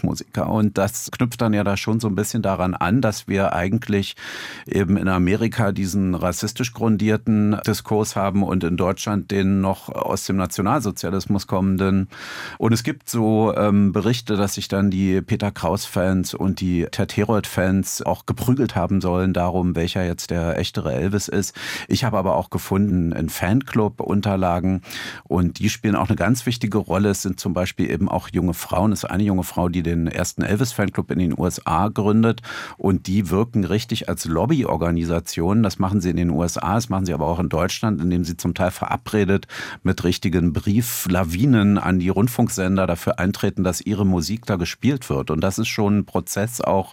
Rockmusiker. Und das knüpft dann ja da schon so ein bisschen daran an, dass wir eigentlich eben in Amerika diesen rassistisch grundierten Diskurs haben und in Deutschland den noch aus dem Nationalsozialismus kommenden. Und es gibt so Berichte, dass sich dann die Peter Kraus-Fans und die Ted Herold-Fans auch geprügelt haben sollen darum, welcher jetzt der echtere Elvis ist. Ich habe aber auch gefunden in Fanclub-Unterlagen und die spielen auch eine ganz wichtige Rolle. Es sind zum Beispiel eben auch junge Frauen. Es ist eine junge Frau, die den ersten Elvis-Fanclub in den USA gründet und die wirken richtig als Lobbyorganisation. Das machen sie in den USA, das machen sie aber auch in Deutschland, indem sie zum Teil verabredet mit richtigen Brieflawinen an die Rundfunksender dafür eintreten, dass ihre Musik da gespielt wird. Und das ist schon ein Prozess auch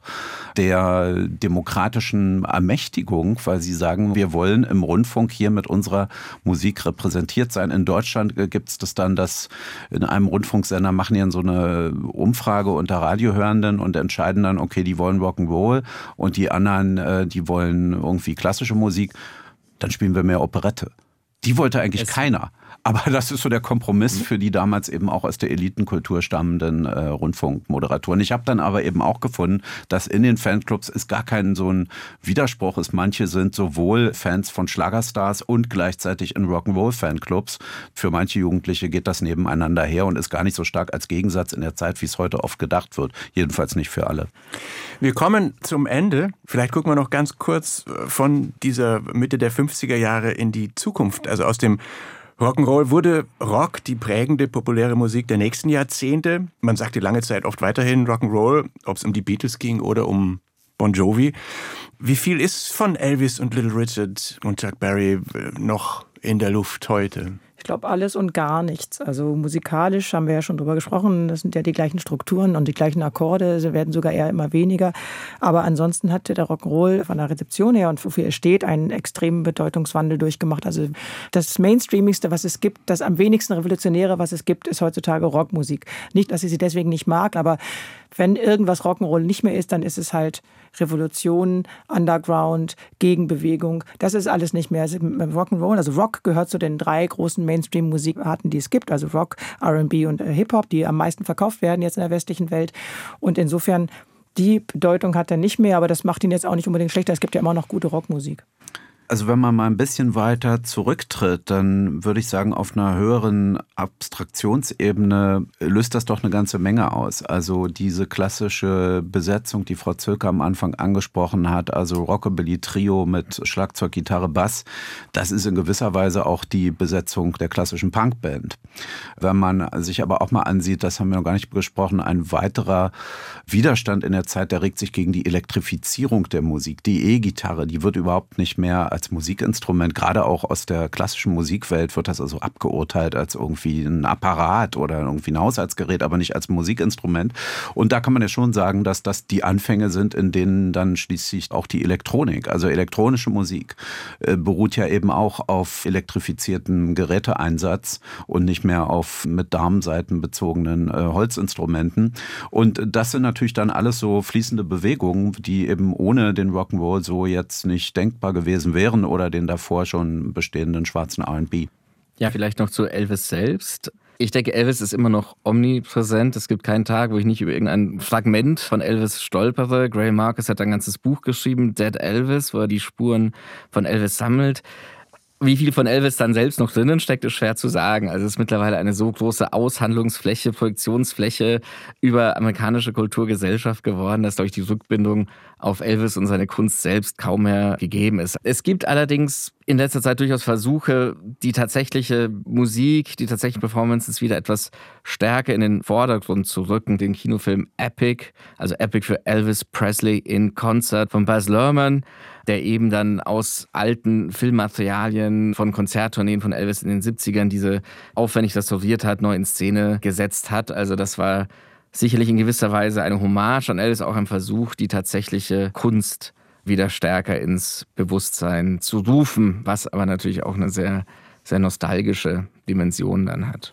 der demokratischen Ermächtigung, weil sie sagen, wir wollen im Rundfunk hier mit unserer Musik repräsentiert sein. In Deutschland gibt es das dann, dass in einem Rundfunksender machen die dann so eine Umfrage unter Radiohörenden und entscheiden dann, okay, die wollen Rock'n'Roll und die anderen, die wollen irgendwie klassische Musik. Dann spielen wir mehr Operette. Die wollte eigentlich keiner. Aber das ist so der Kompromiss für die damals eben auch aus der Elitenkultur stammenden Rundfunkmoderatoren. Ich habe dann aber eben auch gefunden, dass in den Fanclubs es gar kein so ein Widerspruch ist. Manche sind sowohl Fans von Schlagerstars und gleichzeitig in Rock'n'Roll-Fanclubs. Für manche Jugendliche geht das nebeneinander her und ist gar nicht so stark als Gegensatz in der Zeit, wie es heute oft gedacht wird. Jedenfalls nicht für alle. Wir kommen zum Ende. Vielleicht gucken wir noch ganz kurz von dieser Mitte der 50er Jahre in die Zukunft. Also aus dem Rock'n'Roll wurde Rock die prägende populäre Musik der nächsten Jahrzehnte. Man sagte lange Zeit oft weiterhin Rock'n'Roll, ob es um die Beatles ging oder um Bon Jovi. Wie viel ist von Elvis und Little Richard und Chuck Berry noch in der Luft heute? Ich glaube, alles und gar nichts. Also musikalisch haben wir ja schon drüber gesprochen. Das sind ja die gleichen Strukturen und die gleichen Akkorde. Sie werden sogar eher immer weniger. Aber ansonsten hat der Rock'n'Roll von der Rezeption her und wofür er steht, einen extremen Bedeutungswandel durchgemacht. Also das Mainstreamigste, was es gibt, das am wenigsten Revolutionäre, was es gibt, ist heutzutage Rockmusik. Nicht, dass ich sie deswegen nicht mag, aber wenn irgendwas Rock'n'Roll nicht mehr ist, dann ist es halt Revolution, Underground, Gegenbewegung. Das ist alles nicht mehr. Rock'n'Roll, also Rock gehört zu den 3 großen Mainstream-Musikarten, die es gibt. Also Rock, R&B und Hip-Hop, die am meisten verkauft werden jetzt in der westlichen Welt. Und insofern, die Bedeutung hat er nicht mehr, aber das macht ihn jetzt auch nicht unbedingt schlechter. Es gibt ja immer noch gute Rockmusik. Also wenn man mal ein bisschen weiter zurücktritt, dann würde ich sagen, auf einer höheren Abstraktionsebene löst das doch eine ganze Menge aus. Also diese klassische Besetzung, die Frau Zölker am Anfang angesprochen hat, also Rockabilly-Trio mit Schlagzeug, Gitarre, Bass, das ist in gewisser Weise auch die Besetzung der klassischen Punkband. Wenn man sich aber auch mal ansieht, das haben wir noch gar nicht besprochen, ein weiterer Widerstand in der Zeit, der regt sich gegen die Elektrifizierung der Musik. Die E-Gitarre, die wird überhaupt nicht mehr als Musikinstrument, gerade auch aus der klassischen Musikwelt wird das also abgeurteilt als irgendwie ein Apparat oder irgendwie ein Haushaltsgerät, aber nicht als Musikinstrument. Und da kann man ja schon sagen, dass das die Anfänge sind, in denen dann schließlich auch die Elektronik, also elektronische Musik, beruht ja eben auch auf elektrifizierten Geräteeinsatz und nicht mehr auf mit Darmsaiten bezogenen Holzinstrumenten. Und das sind natürlich dann alles so fließende Bewegungen, die eben ohne den Rock'n'Roll so jetzt nicht denkbar gewesen wären oder den davor schon bestehenden schwarzen R&B. Ja, vielleicht noch zu Elvis selbst. Ich denke, Elvis ist immer noch omnipräsent. Es gibt keinen Tag, wo ich nicht über irgendein Fragment von Elvis stolpere. Graham Marcus hat ein ganzes Buch geschrieben, Dead Elvis, wo er die Spuren von Elvis sammelt. Wie viel von Elvis dann selbst noch drinnen steckt, ist schwer zu sagen. Also es ist mittlerweile eine so große Aushandlungsfläche, Projektionsfläche über amerikanische Kulturgesellschaft geworden, dass durch die Rückbindung auf Elvis und seine Kunst selbst kaum mehr gegeben ist. Es gibt allerdings in letzter Zeit durchaus Versuche, die tatsächliche Musik, die tatsächlichen Performances wieder etwas stärker in den Vordergrund zu rücken. Den Kinofilm Epic, also Epic für Elvis Presley in Concert von Baz Luhrmann, der eben dann aus alten Filmmaterialien von Konzerttourneen von Elvis in den 70ern diese aufwendig restauriert hat, neu in Szene gesetzt hat. Also das war sicherlich in gewisser Weise eine Hommage an Elvis, auch ein Versuch, die tatsächliche Kunst wieder stärker ins Bewusstsein zu rufen, was aber natürlich auch eine sehr, sehr nostalgische Dimension dann hat.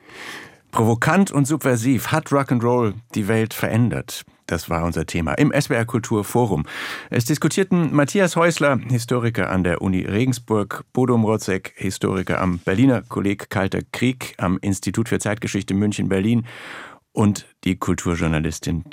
Provokant und subversiv hat Rock'n'Roll die Welt verändert. Das war unser Thema im SWR Kultur Forum. Es diskutierten Matthias Häusler, Historiker an der Uni Regensburg, Bodo Mrotzek, Historiker am Berliner Kolleg Kalter Krieg am Institut für Zeitgeschichte München-Berlin und die Kulturjournalistin